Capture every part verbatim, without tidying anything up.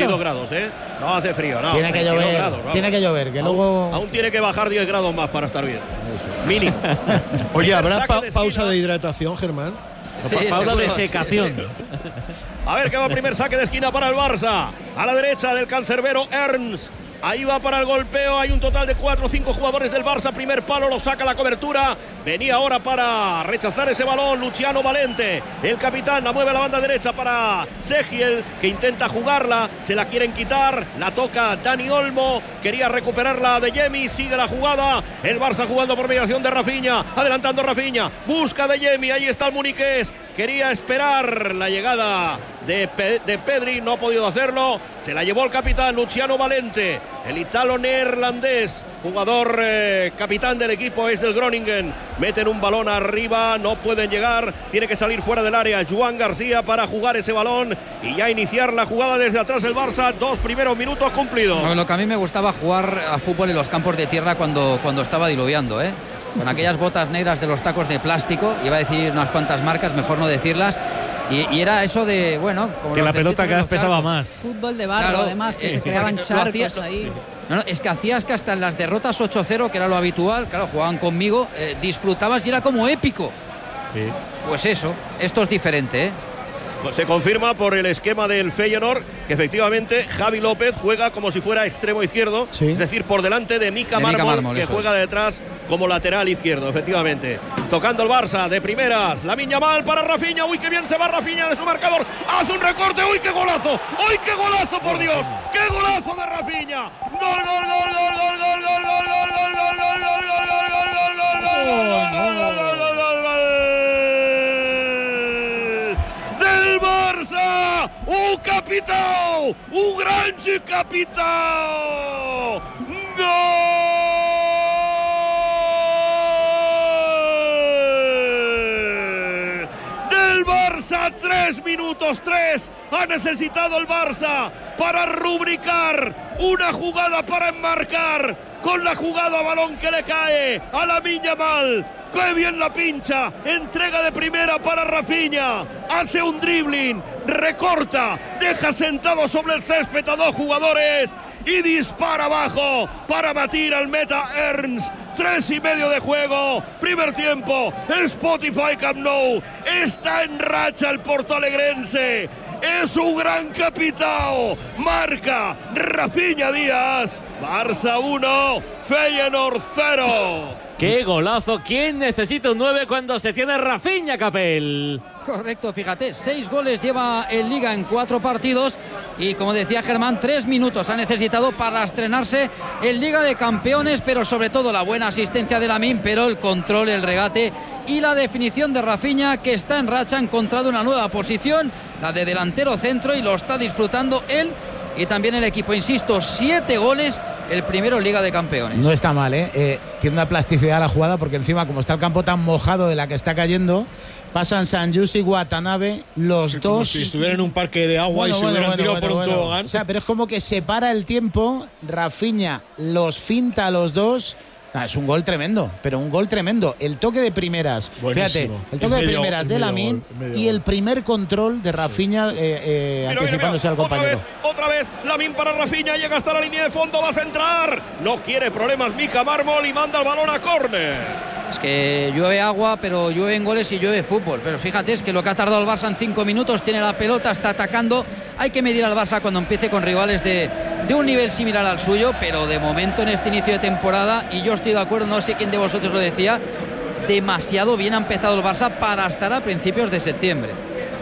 veintidós grados, ¿eh? No hace frío, no. Tiene que llover, grados, tiene que llover, que aún, luego... Aún tiene que bajar diez grados más para estar bien. Eso. Mínimo. Oye, ¿habrá pa pausa de hidratación, Germán? Sí, pausa de secación. A ver, que va el primer saque de esquina para el Barça. A la derecha del cancerbero Ernst. Ahí va para el golpeo, hay un total de cuatro o cinco jugadores del Barça, primer palo, lo saca la cobertura, venía ahora para rechazar ese balón Luciano Valente, el capitán, la mueve a la banda derecha para Segiel, que intenta jugarla, se la quieren quitar, la toca Dani Olmo, quería recuperarla de Yemi, sigue la jugada, el Barça jugando por mediación de Rafinha, adelantando Rafinha, busca de Yemi, ahí está el muniqués, quería esperar la llegada de, Pe de Pedri, no ha podido hacerlo, se la llevó el capitán Luciano Valente, el italo neerlandés, jugador eh, capitán del equipo es del Groningen, meten un balón arriba, no pueden llegar, tiene que salir fuera del área Joan García para jugar ese balón y ya iniciar la jugada desde atrás el Barça, dos primeros minutos cumplidos. No, lo que a mí me gustaba jugar a fútbol en los campos de tierra cuando, cuando estaba diluviando, ¿eh? Con aquellas botas negras de los tacos de plástico, iba a decir unas cuantas marcas, mejor no decirlas. Y, y era eso de, bueno... Como que la pelota cada vez pesaba más. Fútbol de barro, claro, además, que eh, se creaban charcos hacías, ahí. No, no, es que hacías que hasta en las derrotas ocho cero, que era lo habitual, claro, jugaban conmigo, eh, disfrutabas y era como épico. Sí. Pues eso, esto es diferente, ¿eh? Pues se confirma por el esquema del Feyenoord que efectivamente Javi López juega como si fuera extremo izquierdo, sí. Es decir, por delante de Mika de Mika Mármol, Mármol, que juega de detrás como lateral izquierdo, efectivamente. Tocando el Barça de primeras, Lamine Yamal para Rafinha, uy, qué bien se va Rafinha de su marcador, hace un recorte, uy, qué golazo, uy, qué golazo, por Dios, qué golazo de Rafinha. Gol, gol, gol, gol, gol, gol, gol, gol, gol, gol, gol, gol, gol, gol, gol, gol, gol, gol, del Barça, un capitão, un grande capitão, gol del Barça, tres minutos tres ha necesitado el Barça para rubricar una jugada para enmarcar con la jugada a balón que le cae a Lamine Yamal. ¡Qué bien la pincha! Entrega de primera para Rafinha. Hace un dribbling, recorta, deja sentado sobre el césped a dos jugadores y dispara abajo para batir al meta Ernst. Tres y medio de juego, primer tiempo, Spotify Camp Nou. Está en racha el portoalegrense. Es un gran capitán. Marca Rafinha Díaz. Barça uno, Feyenoord cero. ¡Qué golazo! ¿Quién necesita un nueve cuando se tiene Rafinha, Capel? Correcto, fíjate, seis goles lleva en Liga en cuatro partidos y, como decía Germán, tres minutos ha necesitado para estrenarse en Liga de Campeones, pero sobre todo la buena asistencia de Lamine, pero el control, el regate y la definición de Rafinha, que está en racha, ha encontrado una nueva posición, la de delantero centro, y lo está disfrutando él y también el equipo. Insisto, siete goles, el primero en Liga de Campeones. No está mal, ¿eh? Eh, tiene una plasticidad la jugada, porque encima, como está el campo tan mojado de la que está cayendo, pasan Sanjus y Watanabe, los como dos. si estuvieran en un parque de agua Bueno, y se bueno, hubieran bueno, tirado bueno, por un bueno. tobogán. O sea, pero es como que se para el tiempo, Rafinha los finta a los dos. Ah, es un gol tremendo, pero un gol tremendo. El toque de primeras, Buenísimo. fíjate, el toque Es de medio- primeras es de medio Lamine gol, es medio y gol. el primer control de Rafinha eh, eh, Mira, anticipándose mira, mira. al compañero. Otra vez, otra vez, Lamine para Rafinha, llega hasta la línea de fondo, va a centrar. No quiere problemas Mika Mármol y manda el balón a córner. Es que llueve agua, pero llueven goles y llueve fútbol. Pero fíjate, es que lo que ha tardado el Barça en cinco minutos, tiene la pelota, está atacando. Hay que medir al Barça cuando empiece con rivales de, de un nivel similar al suyo, pero de momento en este inicio de temporada, y yo estoy de acuerdo, no sé quién de vosotros lo decía, demasiado bien ha empezado el Barça para estar a principios de septiembre.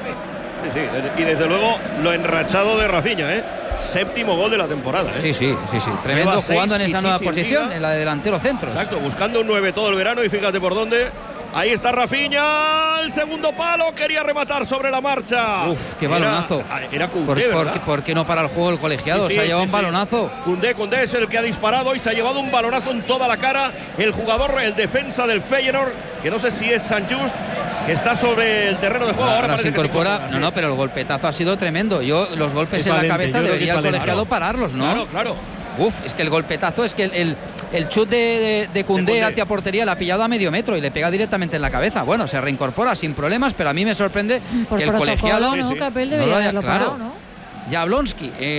Sí, sí, y desde luego lo enrachado de Rafinha, ¿eh? Séptimo gol de la temporada, ¿eh? Sí, sí, sí, sí. Tremendo, Lleva jugando en seis esa nueva Pichichi en posición, Liga. en la de delantero centro. Exacto, buscando un nueve todo el verano y fíjate por dónde. Ahí está Rafinha, el segundo palo, quería rematar sobre la marcha. Uf, qué balonazo. Era, era ¿Por, Koundé, por, ¿verdad? por qué no para el juego el colegiado? Sí, Se ha sí, llevado sí, un sí. balonazo. Koundé, Koundé es el que ha disparado y se ha llevado un balonazo en toda la cara. El jugador, el defensa del Feyenoord, que no sé si es Sanjust, que está sobre el terreno de juego. Ahora, Ahora se parece que incorpora. incorpora, No, sí. no, pero el golpetazo ha sido tremendo. Yo, los golpes Es en valente, la yo cabeza creo que debería es el valente. colegiado pararlos, ¿no? Claro, claro. Uf, es que el golpetazo es que el, el, el chut de, de, de Koundé De Koundé. hacia portería le ha pillado a medio metro y le pega directamente en la cabeza. Bueno, se reincorpora sin problemas, pero a mí me sorprende Por que el protocolo, colegiado ¿no? Sí, sí. Capel no debería lo haya- haberlo claro. parado, ¿no? Jablonski, eh,